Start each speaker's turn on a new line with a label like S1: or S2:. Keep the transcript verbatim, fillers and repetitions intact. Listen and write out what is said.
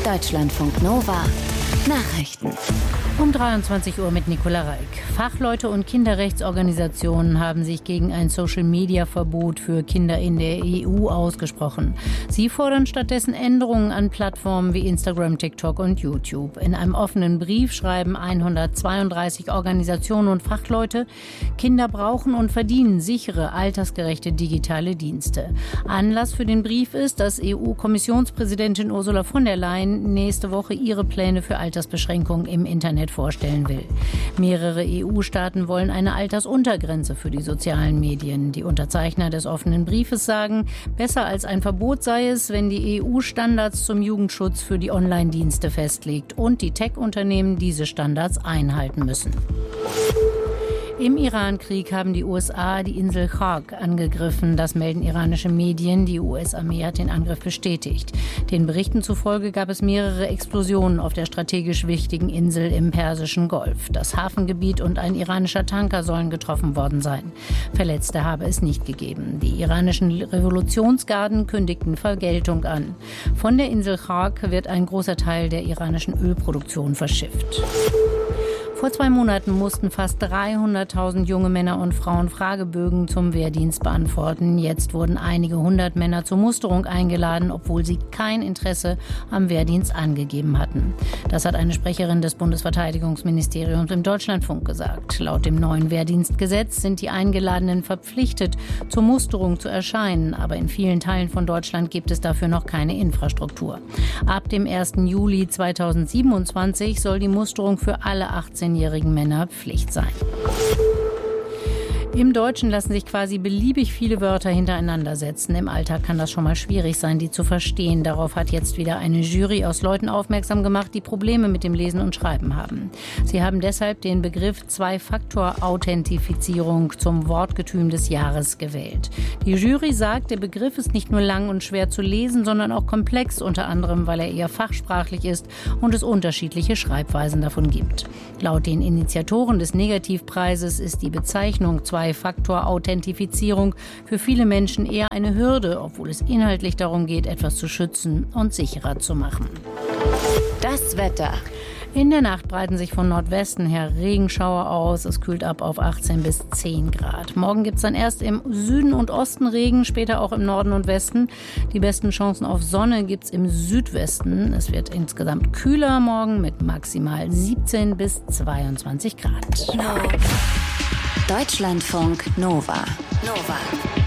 S1: Deutschlandfunk Nova Nachrichten.
S2: Um dreiundzwanzig Uhr mit Nicola Reik. Fachleute und Kinderrechtsorganisationen haben sich gegen ein Social-Media-Verbot für Kinder in der E U ausgesprochen. Sie fordern stattdessen Änderungen an Plattformen wie Instagram, TikTok und YouTube. In einem offenen Brief schreiben hundertzweiunddreißig Organisationen und Fachleute, Kinder brauchen und verdienen sichere, altersgerechte digitale Dienste. Anlass für den Brief ist, dass E U-Kommissionspräsidentin Ursula von der Leyen nächste Woche ihre Pläne für Altersbeschränkungen im Internet vorstellen will. Mehrere E U-Staaten wollen eine Altersuntergrenze für die sozialen Medien. Die Unterzeichner des offenen Briefes sagen, besser als ein Verbot sei es, wenn die E U Standards zum Jugendschutz für die Online-Dienste festlegt und die Tech-Unternehmen diese Standards einhalten müssen. Im Iran-Krieg haben die U S A die Insel Chag angegriffen. Das melden iranische Medien. Die U S-Armee hat den Angriff bestätigt. Den Berichten zufolge gab es mehrere Explosionen auf der strategisch wichtigen Insel im Persischen Golf. Das Hafengebiet und ein iranischer Tanker sollen getroffen worden sein. Verletzte habe es nicht gegeben. Die iranischen Revolutionsgarden kündigten Vergeltung an. Von der Insel Chag wird ein großer Teil der iranischen Ölproduktion verschifft. Vor zwei Monaten mussten fast dreihunderttausend junge Männer und Frauen Fragebögen zum Wehrdienst beantworten. Jetzt wurden einige hundert Männer zur Musterung eingeladen, obwohl sie kein Interesse am Wehrdienst angegeben hatten. Das hat eine Sprecherin des Bundesverteidigungsministeriums im Deutschlandfunk gesagt. Laut dem neuen Wehrdienstgesetz sind die Eingeladenen verpflichtet, zur Musterung zu erscheinen. Aber in vielen Teilen von Deutschland gibt es dafür noch keine Infrastruktur. Ab dem ersten Juli zweitausendsiebenundzwanzig soll die Musterung für alle achtzehnjährigen Männer Pflicht sein. Im Deutschen lassen sich quasi beliebig viele Wörter hintereinander setzen. Im Alltag kann das schon mal schwierig sein, die zu verstehen. Darauf hat jetzt wieder eine Jury aus Leuten aufmerksam gemacht, die Probleme mit dem Lesen und Schreiben haben. Sie haben deshalb den Begriff Zwei-Faktor-Authentifizierung zum Wortgetüm des Jahres gewählt. Die Jury sagt, der Begriff ist nicht nur lang und schwer zu lesen, sondern auch komplex, unter anderem, weil er eher fachsprachlich ist und es unterschiedliche Schreibweisen davon gibt. Laut den Initiatoren des Negativpreises ist die Bezeichnung Zwei-Faktor-Authentifizierung für viele Menschen eher eine Hürde, obwohl es inhaltlich darum geht, etwas zu schützen und sicherer zu machen.
S1: Das Wetter.
S2: In der Nacht breiten sich von Nordwesten her Regenschauer aus. Es kühlt ab auf achtzehn bis zehn Grad. Morgen gibt es dann erst im Süden und Osten Regen, später auch im Norden und Westen. Die besten Chancen auf Sonne gibt es im Südwesten. Es wird insgesamt kühler morgen mit maximal siebzehn bis zweiundzwanzig Grad.
S1: Deutschlandfunk Nova. Nova.